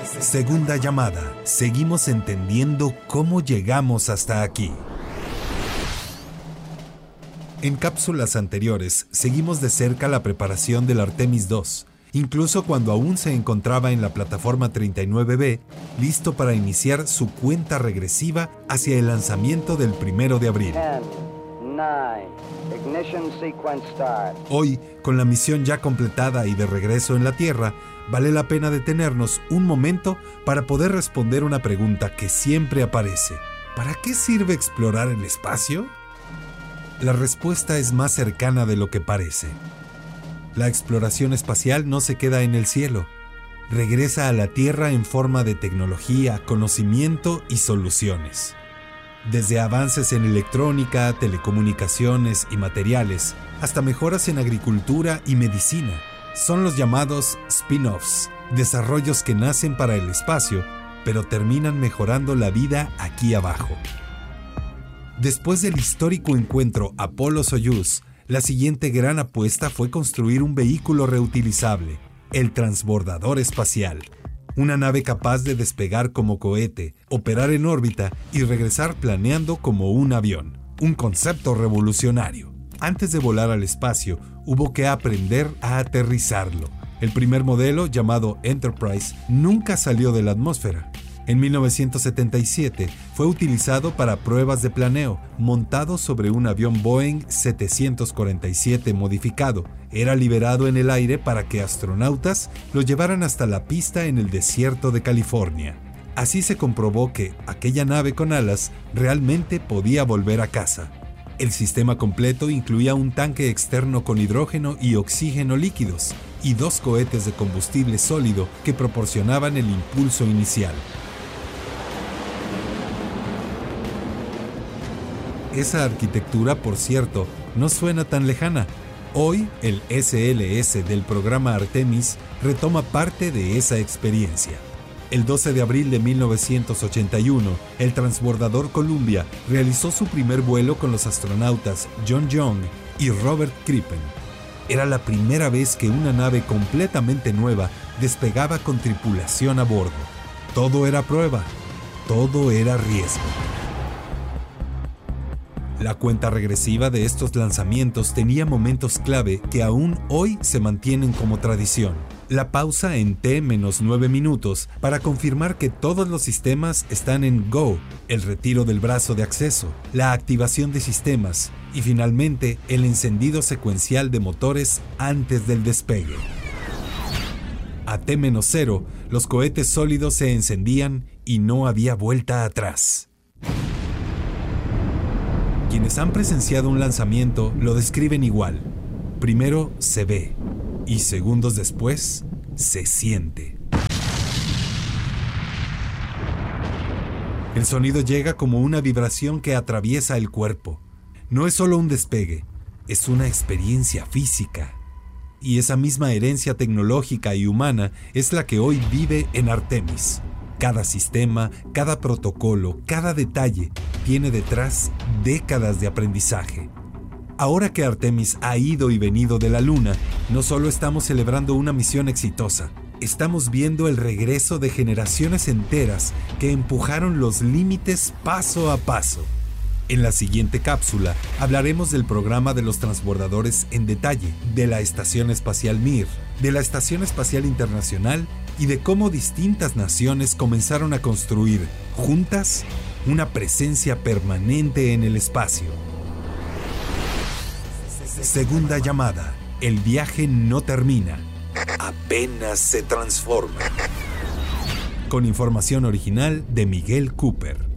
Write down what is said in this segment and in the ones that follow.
Segunda llamada. Seguimos entendiendo cómo llegamos hasta aquí. En cápsulas anteriores, seguimos de cerca la preparación del Artemis II, incluso cuando aún se encontraba en la plataforma 39B, listo para iniciar su cuenta regresiva hacia el lanzamiento del 1 de abril. 10, 9, ignition sequence start. Hoy, con la misión ya completada y de regreso en la Tierra, vale la pena detenernos un momento para poder responder una pregunta que siempre aparece. ¿Para qué sirve explorar el espacio? La respuesta es más cercana de lo que parece. La exploración espacial no se queda en el cielo. Regresa a la Tierra en forma de tecnología, conocimiento y soluciones. Desde avances en electrónica, telecomunicaciones y materiales, hasta mejoras en agricultura y medicina. Son los llamados spin-offs, desarrollos que nacen para el espacio, pero terminan mejorando la vida aquí abajo. Después del histórico encuentro Apolo-Soyuz, la siguiente gran apuesta fue construir un vehículo reutilizable, el transbordador espacial. Una nave capaz de despegar como cohete, operar en órbita y regresar planeando como un avión. Un concepto revolucionario. Antes de volar al espacio, hubo que aprender a aterrizarlo. El primer modelo, llamado Enterprise, nunca salió de la atmósfera. En 1977 fue utilizado para pruebas de planeo, montado sobre un avión Boeing 747 modificado. Era liberado en el aire para que astronautas lo llevaran hasta la pista en el desierto de California. Así se comprobó que aquella nave con alas realmente podía volver a casa. El sistema completo incluía un tanque externo con hidrógeno y oxígeno líquidos y 2 cohetes de combustible sólido que proporcionaban el impulso inicial. Esa arquitectura, por cierto, no suena tan lejana. Hoy, el SLS del programa Artemis retoma parte de esa experiencia. El 12 de abril de 1981, el transbordador Columbia realizó su primer vuelo con los astronautas John Young y Robert Crippen. Era la primera vez que una nave completamente nueva despegaba con tripulación a bordo. Todo era prueba, todo era riesgo. La cuenta regresiva de estos lanzamientos tenía momentos clave que aún hoy se mantienen como tradición. La pausa en T-9 minutos para confirmar que todos los sistemas están en Go, el retiro del brazo de acceso, la activación de sistemas y finalmente el encendido secuencial de motores antes del despegue. A T-0, los cohetes sólidos se encendían y no había vuelta atrás. Quienes han presenciado un lanzamiento lo describen igual. Primero se ve y segundos después se siente. El sonido llega como una vibración que atraviesa el cuerpo. No es solo un despegue, es una experiencia física. Y esa misma herencia tecnológica y humana es la que hoy vive en Artemis. Cada sistema, cada protocolo, cada detalle tiene detrás décadas de aprendizaje. Ahora que Artemis ha ido y venido de la Luna, no solo estamos celebrando una misión exitosa, estamos viendo el regreso de generaciones enteras que empujaron los límites paso a paso. En la siguiente cápsula hablaremos del programa de los transbordadores en detalle, de la Estación Espacial Mir, de la Estación Espacial Internacional y de cómo distintas naciones comenzaron a construir, juntas, una presencia permanente en el espacio. Segunda llamada. El viaje no termina, apenas se transforma. Con información original de Miguel Cooper.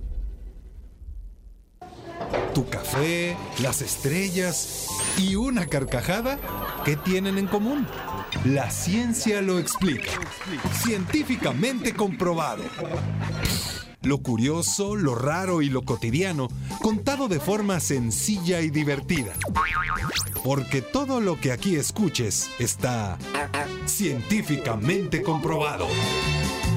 Tu café, las estrellas y una carcajada, ¿qué tienen en común? La ciencia lo explica. Científicamente comprobado. Lo curioso, lo raro y lo cotidiano, contado de forma sencilla y divertida. Porque todo lo que aquí escuches está científicamente comprobado.